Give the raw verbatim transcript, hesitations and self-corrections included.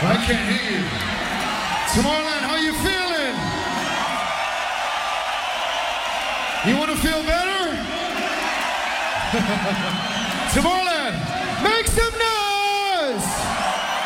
I can't hear you. Tomorrowland, how you feeling? You want to feel better? Tomorrowland, make some